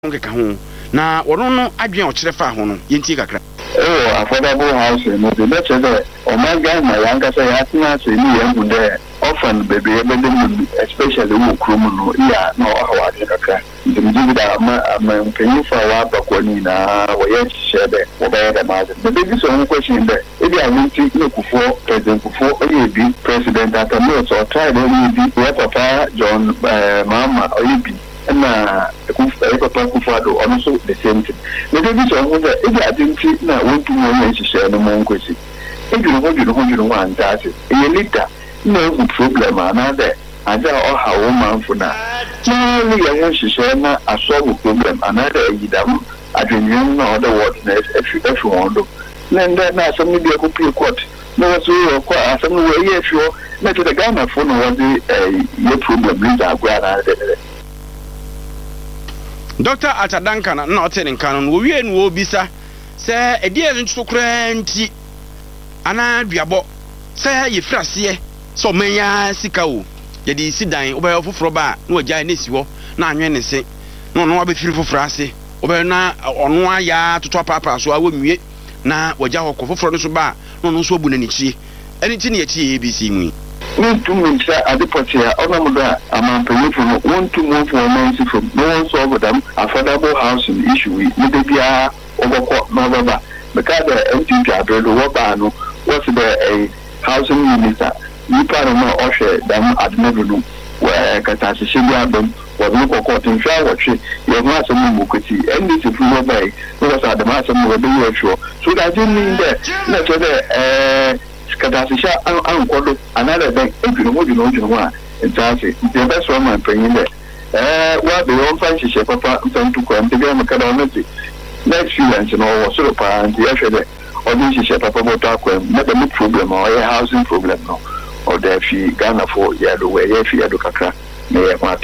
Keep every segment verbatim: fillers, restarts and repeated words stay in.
nkeka ho na wono no adwen o kyerɛ fa ho no yenti kakra eh affordable house no the let's say o my guy my younger say ya tina say ni ya mu there often baby e bele especially wo krom no ya no hawa de kakra ndi ndi da ma ma mpenyi fa wa bakwani na wo ye hye de wo be da ma the baby so one question there e dia winti ne kufo president kufo o ye bi president atamo so try de ni bi ya papa John mama o ye bi na kufa papa kufado also the same thing the baby so one there e dia dinti na won tu mo ye hye no mo nkwesi e bi no ho bi no ho bi no wan ta se e leader no problem another aja o ha wo manfo na no ya ya hye na asolve problem another yidam adwenyen na other word na if if won do na nda na some be ko pay court no so ko asem no we ye fio na to the Ghana for no was the your problem is agwa na de Doctor Atadanka na na ote nkan no wie no obisa se edie nto kra nti ana duabo se ye frase so menya sika o ye di sidan obaye ofoforo ba na wagya na si ho na anwe ne se no no abefiri foforo ase obaye na ono aya toto papa so awomwie na wagya ho kofoforo no so ba no no so obu na nichie eni ti ne ye ti A B C mu want to make sure at the portia onamuda amount of from want to move for months from no one solve them affordable housing issue with the bia over November because the M P Abel Wabano was the a housing minister you part of my usher them at Nebuno where Katasha Bum was no court in shower tree you have some mukuti and this is no way because at the master will be sure so that didn't mean that let's say Katasha Uncle another bank if you know you know you know exactly the best one I'm bringing there eh what the own fancy shape papa turn to come to be a academic next few months you know sort of and the actually or this shape papa about never no problem or a housing problem no or there fi Ghana for yellow way if you look at me what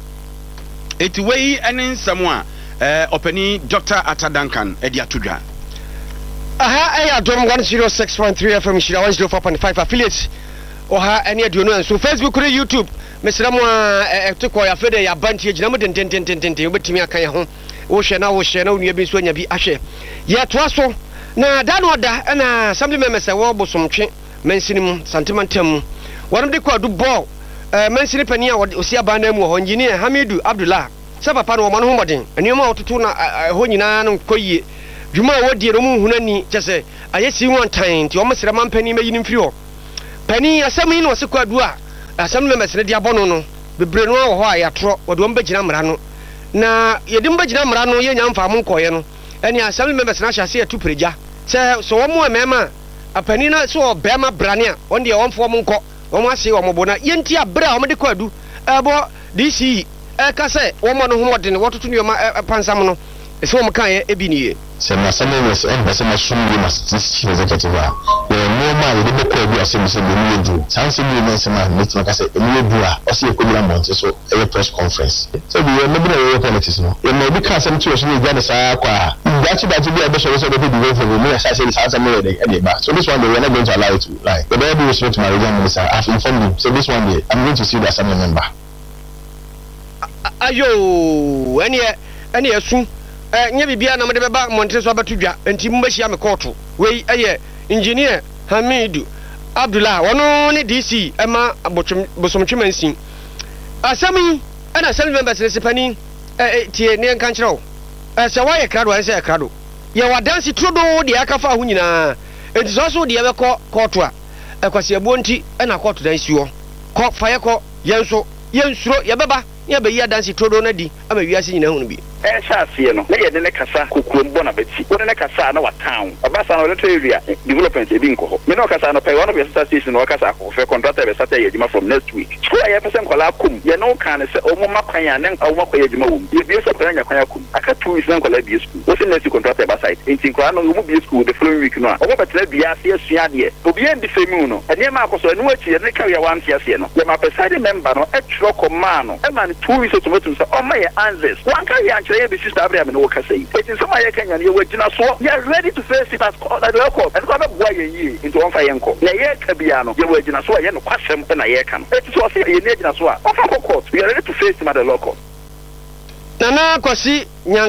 it way and someone eh openi Doctor Atadankan Edia Tudra aha eh adom one zero six point three F M shira one zero four point five affiliates oha ene aduonu and so Facebook or YouTube mesra mo eh to ko ya fede ya bantie gina mo den den den den den obetimi akan ya ho wo hwe na wo hwe na onua bi so anya bi ahwe ye to aso na da no da na assembly members e wo bosomtwe mansinim santimentam wonom de ko adu ball eh mansini pani a osi abana mu ho engineer Hamidu Abdullah se papa no mo no ho modin enuma ototo na ho nyina no koyie dwuma wo die no mu hunani kyese ayesi won tan ti o mesere mampani mayi nimfiri ho pani asam yi no se kwadu a asam no mesere dia bono no bebre no wo ho ayatro wo de ombagina mra no na yedi mbagina mra no ye nyamfa mo nkoye no eni asam no mesere na hyase atu preja se so wo mo emema apani na so bema brane a on de wonfo mo nko wo mo ase wo mo bona yenti abre a wo de kwadu ebo D C e ka se wo mo no ho modene wo toto no ma pansam no ese wo mo kan e bi niye se na sama was on the sama shuru mas chief executive a we no ma we de ko bi asem se bi ni edu sanse bi no se ma meeting ka se emi edu a o se ekobira monte so e press conference so we no be no politics no e no bi ka sem ti o so ni gya de sa kwa gya chi ba ti bi a be so so de bi we for me sa se sa sama we de e ba so this one we are not going to allow it to lie the baby will speak to my regional minister I've informed him so this one day I'm going to see the assembly member ayo ene ene esu eh nya bibia na mede beba montre so abatudwa enti mbahia me court we eye engineer Hamidu Abdullah wono ne D C ema abochum bosomtwemansin asami ana assembly members ne sepani eh tie ne kan kyerɛw eh se wa ye krado an se ye krado ye wa dance trodo de akafa ho nyina enti so so de ye bekɔ court a ekwase abo nti na court dan si ho kɔ fa ye kɔ yenso yensuro ye beba ye be ya dance trodo na di ama wiase nyina hu no bi eh shaase no na ye de ne kasa kokuom bona beti wo ne kasa na wa town abasa na leto area development e bi nko ho me no kasa no pay one of your station no kasa ko fe contractor be start ye jima from next week so ye person kola kum ye no kan se o mo makwan ya ne o makwa ye jima wo ye bi so kwanya kwanya kum aka two weeks na kola bi school wo se next contractor ba site enti kwa no mo bi school the following week no o mo betra bi ase asua de obi en di femu no ene ma akoso no achi ne ka ya wan ase no ye ma pesade member no e tro ko ma no e ma two weeks to metum se o ma ye answers wan ka ya ye be sister Abraham no ka say it is some aye Kenya ye wagina so you are ready to face it as the local and so boy ye into one fire enko na ye ka bia no ye wagina so ye no kwasem na ye ka no it is so say ye ne gina so a of court we are ready to face him at the local Nana Kwasi